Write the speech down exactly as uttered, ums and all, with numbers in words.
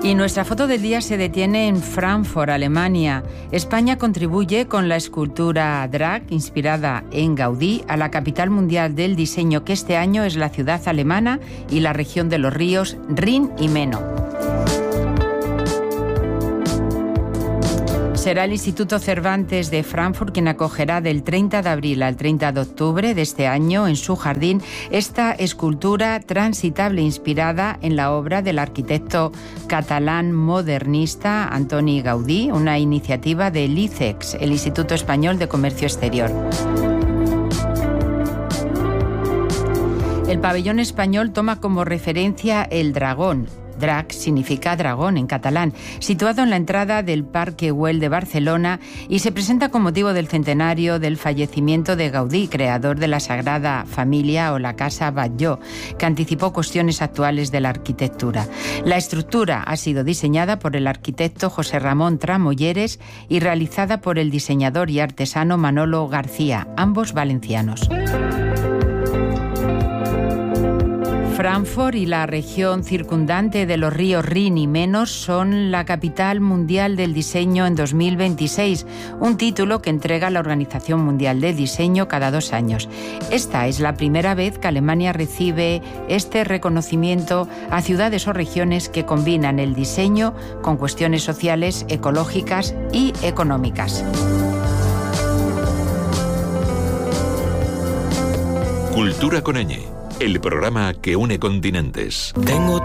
Y nuestra foto del día se detiene en Frankfurt, Alemania. España contribuye con la escultura Drac, inspirada en Gaudí, a la capital mundial del diseño, que este año es la ciudad alemana y la región de los ríos Rin y Meno. Será el Instituto Cervantes de Frankfurt quien acogerá del treinta de abril al treinta de octubre de este año en su jardín esta escultura transitable inspirada en la obra del arquitecto catalán modernista Antoni Gaudí, una iniciativa del I C E X, el Instituto Español de Comercio Exterior. El pabellón español toma como referencia el dragón. Drac significa dragón en catalán, situado en la entrada del Parque Güell de Barcelona y se presenta con motivo del centenario del fallecimiento de Gaudí, creador de la Sagrada Familia o la Casa Batlló, que anticipó cuestiones actuales de la arquitectura. La estructura ha sido diseñada por el arquitecto José Ramón Tramolleres y realizada por el diseñador y artesano Manolo García, ambos valencianos. Frankfurt y la región circundante de los ríos Rin y Meno son la capital mundial del diseño en dos mil veintiséis, un título que entrega la Organización Mundial del Diseño cada dos años. Esta es la primera vez que Alemania recibe este reconocimiento a ciudades o regiones que combinan el diseño con cuestiones sociales, ecológicas y económicas. Cultura con ñ, el programa que une continentes. Tengo